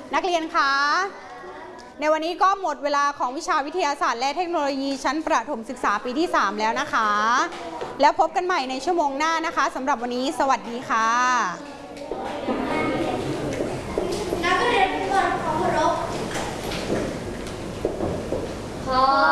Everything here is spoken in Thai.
นักเรียนคะในวันนี้ก็หมดเวลาของวิชาวิทยาศาสตร์และเทคโนโลยีชั้นประถมศึกษาปีที่ 3 แล้วนะคะแล้วพบกันใหม่ในชั่วโมงหน้านะคะสำหรับวันนี้สวัสดีค่ะนักเรียนทุกคนขอเคารพ